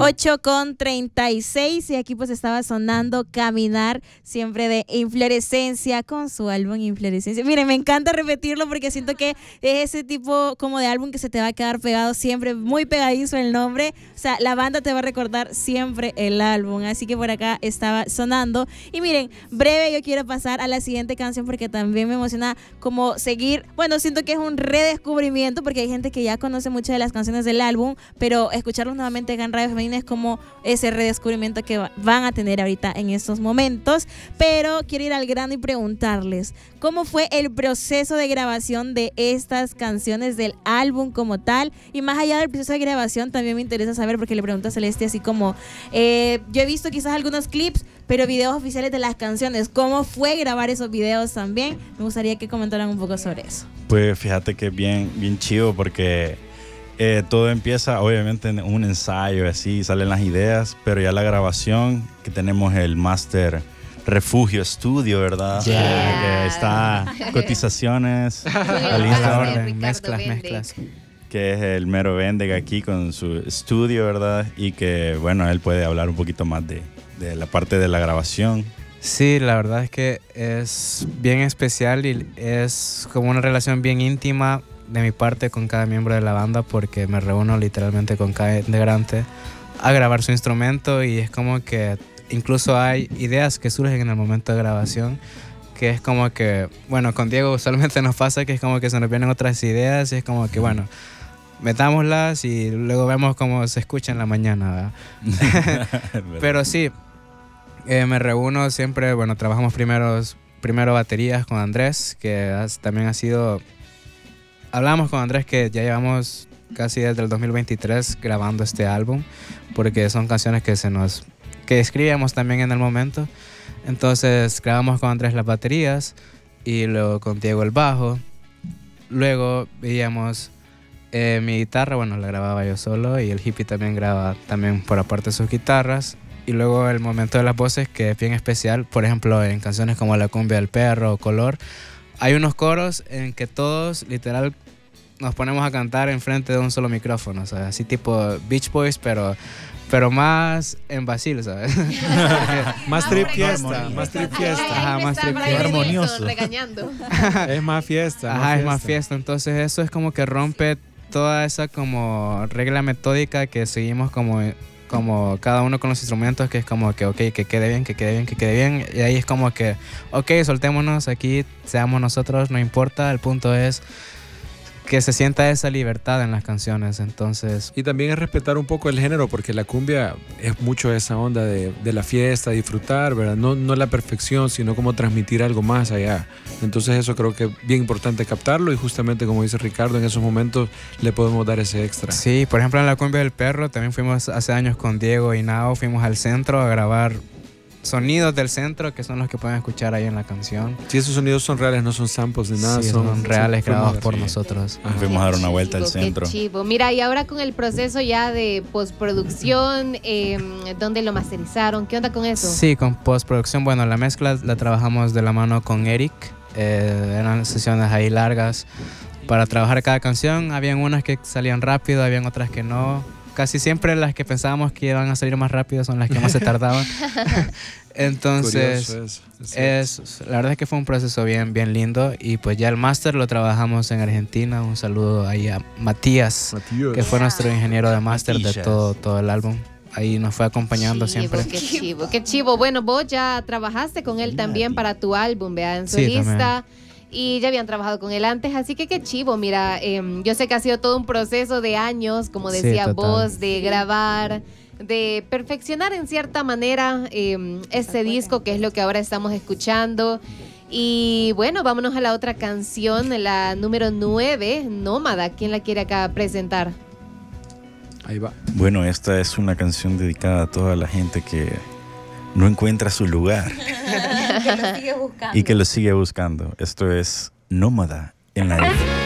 8:36 y aquí pues estaba sonando Caminar, siempre de Inflorescencia con su álbum Inflorescencia. Miren, me encanta repetirlo porque siento que es ese tipo como de álbum que se te va a quedar pegado siempre, muy pegadizo el nombre. O sea, la banda te va a recordar siempre el álbum, así que por acá estaba sonando. Y miren, breve yo quiero pasar a la siguiente canción porque también me emociona como seguir, bueno, siento que es un redescubrimiento porque hay gente que ya conoce muchas de las canciones del álbum, pero escucharlos nuevamente acá en Radio Femenina es como ese redescubrimiento que van a tener ahorita en estos momentos. Pero quiero ir al grano y preguntarles cómo fue el proceso de grabación de estas canciones del álbum como tal, y más allá del proceso de grabación también me interesa saber, porque le pregunto a Celeste así como yo he visto quizás algunos clips, pero videos oficiales de las canciones, ¿cómo fue grabar esos videos también? Me gustaría que comentaran un poco sobre eso. Pues fíjate que es bien chido porque todo empieza obviamente en un ensayo, así salen las ideas, pero ya la grabación, que tenemos el Master Refugio Studio, ¿verdad? Que está cotizaciones al Instagram, mezclas. que es el mero Vendega aquí con su estudio, ¿verdad? Y que bueno, él puede hablar un poquito más de la parte de la grabación. Sí, la verdad es que es bien especial y es como una relación bien íntima de mi parte con cada miembro de la banda, porque me reúno literalmente con cada integrante a grabar su instrumento, y es como que incluso hay ideas que surgen en el momento de grabación, que es como que, bueno, con Diego usualmente nos pasa que es como que se nos vienen otras ideas y es como que, bueno, metámoslas y luego vemos cómo se escucha en la mañana, ¿verdad? Pero sí, me reúno siempre, bueno, trabajamos primero baterías con Andrés, que también ha sido... Hablamos con Andrés que ya llevamos casi desde el 2023 grabando este álbum, porque son canciones que escribíamos también en el momento. Entonces grabamos con Andrés las baterías y luego con Diego el bajo. Luego veíamos mi guitarra, bueno, la grababa yo solo, y el hippie también graba también por aparte sus guitarras. Y luego el momento de las voces, que es bien especial, por ejemplo en canciones como La Cumbia del Perro o Color, hay unos coros en que todos literal nos ponemos a cantar enfrente de un solo micrófono, ¿sabes? Así tipo Beach Boys, pero más en vacil, ¿sabes? Más trip fiesta, más trip fiesta. Ajá, más trip fiesta. Armonioso. Regañando. Es más fiesta. Ajá, es más fiesta. Entonces eso es como que rompe toda esa como regla metódica que seguimos como cada uno con los instrumentos, que es como que, ok, que quede bien. Y ahí es como que, ok, soltémonos aquí, seamos nosotros, no importa, el punto es que se sienta esa libertad en las canciones. Entonces, y también es respetar un poco el género, porque la cumbia es mucho esa onda de la fiesta, disfrutar, ¿verdad? No la perfección, sino como transmitir algo más allá. Entonces eso creo que es bien importante captarlo, y justamente como dice Ricardo, en esos momentos le podemos dar ese extra. Sí, por ejemplo en La Cumbia del Perro también fuimos hace años con Diego y Nao, fuimos al centro a grabar sonidos del centro, que son los que pueden escuchar ahí en la canción. Sí, esos sonidos son reales, no son samples ni nada. Sí, son reales, grabados por nosotros. Fuimos a dar una vuelta al centro. Qué chivo. Mira, y ahora con el proceso ya de postproducción, ¿dónde lo masterizaron? ¿Qué onda con eso? Sí, con postproducción, bueno, la mezcla la trabajamos de la mano con Eric. Eran sesiones ahí largas para trabajar cada canción. Habían unas que salían rápido, habían otras que no. Casi siempre las que pensábamos que iban a salir más rápido son las que más se tardaban. Entonces, la verdad es que fue un proceso bien lindo. Y pues ya el máster lo trabajamos en Argentina. Un saludo ahí a Matías, que fue nuestro ingeniero de máster de todo el álbum. Ahí nos fue acompañando siempre. Qué chivo. Bueno, vos ya trabajaste con él también para tu álbum, vea, en solista. Sí, y ya habían trabajado con él antes, así que qué chivo. Mira, yo sé que ha sido todo un proceso de años, como decía vos, de grabar, de perfeccionar en cierta manera este disco, que es lo que ahora estamos escuchando. Y bueno, vámonos a la otra canción, la número 9, Nómada. ¿Quién la quiere acá presentar? Ahí va. Bueno, esta es una canción dedicada a toda la gente que no encuentra su lugar que lo sigue buscando. y que lo sigue buscando. Esto es Nómada en la